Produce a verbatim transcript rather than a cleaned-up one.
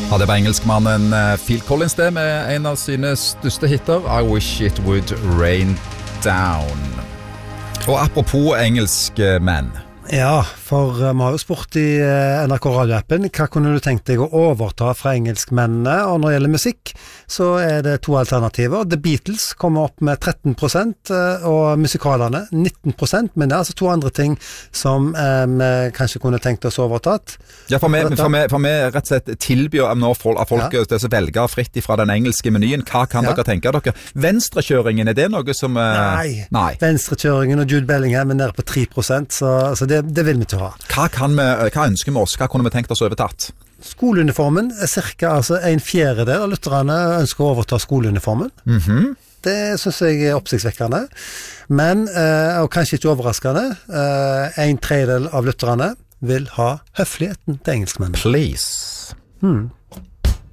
Ja, det var engelskmannen Phil Collins det med en av sine største hitter, I Wish It Would Rain Down. Og apropos engelske menn. Ja, for vi har jo spurt i N R K radioappen, hva kunne du tenkt deg å overta fra engelskmennene? Og når det gjelder musikk, så er det to alternativer. The Beatles kommer opp med tretten prosent, og musikalerne nitten prosent, men det er altså to andre ting som eh, vi kanskje kunne tenkt oss overtatt. Ja, for vi, for vi, for vi rett og slett tilbyr når folk, at folk Ja. ja. velger fritt fra den engelske menyen. Hva kan Ja. dere tenke dere? Venstrekjøringen, er det noe som... eh, Nei. Nei. Venstrekjøringen og Jude Bellingham er nede på tre prosent, så, så det, det vil vi ikke ha. Hva, kan vi, hva ønsker vi oss? Hva kunne vi tenkt oss overtatt? Skoleuniformen er cirka altså en fjerdedel av lytterne ønsker å overta skoleuniformen. Mhm. Det synes jeg er oppsiktsvekkende. Men, eh, og kanskje ikke overraskende, eh, en tredjedel av lytterne vil ha høfligheten til engelskmennene. Please. Hmm.